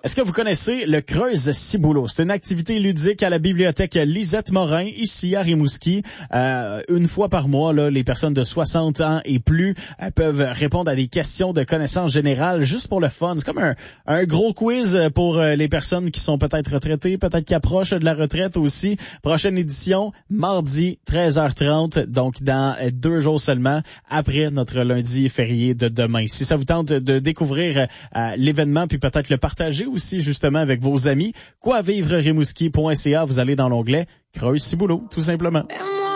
Est-ce que vous connaissez le Creuse Ciboulot? C'est une activité ludique à la bibliothèque Lisette Morin, ici à Rimouski. Une fois par mois, là, les personnes de 60 ans et plus peuvent répondre à des questions de connaissances générales juste pour le fun. C'est comme un gros quiz pour les personnes qui sont peut-être retraitées, peut-être qui approchent de la retraite aussi. Prochaine édition, mardi 13h30, donc dans 2 jours seulement, après notre lundi férié de demain. Si ça vous tente de découvrir l'événement, puis peut-être le partager aussi justement avec vos amis, quoivivre-rimouski.ca, vous allez dans l'onglet Creuse Ciboulot, tout simplement.